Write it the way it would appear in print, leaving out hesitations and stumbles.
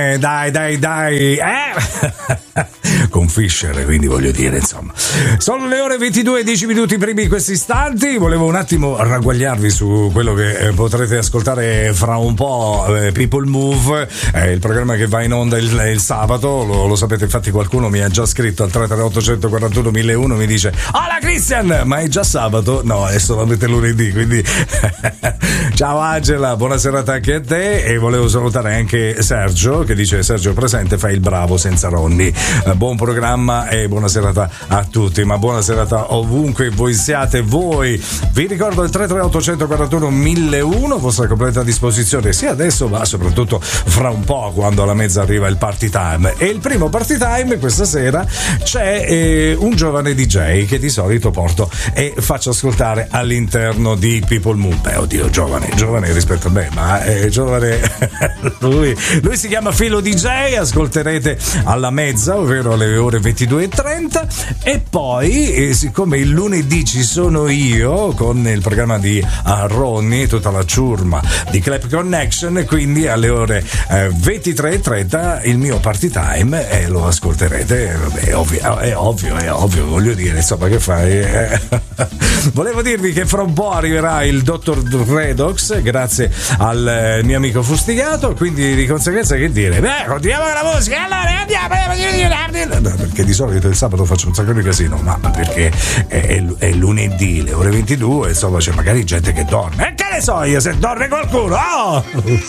Dai. Con Fisher, quindi voglio dire, insomma. Sono le ore 22 e 10 minuti primi in questi istanti. Volevo un attimo ragguagliarvi su quello che potrete ascoltare fra un po'. People Move, il programma che va in onda il sabato. Lo sapete, infatti qualcuno mi ha già scritto al 338 141 1001, mi dice: hola Christian, ma è già sabato? No, è solamente lunedì, quindi ciao Angela, buona serata anche a te. E volevo salutare anche Sergio, che dice: Sergio presente, fai il bravo senza Ronny. Buon programma e buona serata a tutti, ma buona serata ovunque voi siate voi. Vi ricordo il 338 141 1001, vostra completa disposizione sia adesso ma soprattutto fra un po', quando alla mezza arriva il party time. E il primo party time questa sera c'è un giovane DJ che di solito porto e faccio ascoltare all'interno di People Moon. Beh, oddio, giovane rispetto a me, ma è giovane. lui si chiama Filo DJ. Ascolterete alla mezza, ovvero alle ore 22:30, e poi siccome il lunedì ci sono io con il programma di Ronny, tutta la ciurma di Clap Connection, quindi alle ore 23:30 il mio party time, e lo ascolterete. È ovvio, voglio dire, insomma, che fai? Volevo dirvi che fra un po' arriverà il Dr. Redox grazie al mio amico Fustigato, quindi di conseguenza che dire? Beh, continuiamo con la musica, allora andiamo. Perché di solito il sabato faccio un sacco di casino, ma perché è lunedì, le ore 22, insomma c'è magari gente che dorme, e che ne so io se dorme qualcuno.